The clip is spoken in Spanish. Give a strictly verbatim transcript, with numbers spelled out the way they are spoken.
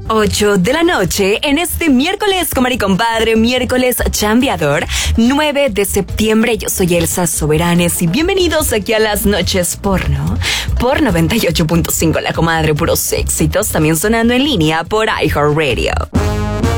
ocho de la noche en este miércoles, comadre y compadre, miércoles chambeador, nueve de septiembre. Yo soy Elsa Soberanes y bienvenidos aquí a las noches porno por noventa y ocho punto cinco, la comadre, puros éxitos, también sonando en línea por iHeartRadio.